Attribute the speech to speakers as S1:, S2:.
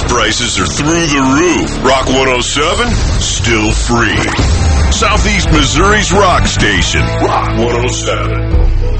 S1: prices are through the roof. Rock 107, still free. Southeast Missouri's rock station. Rock 107.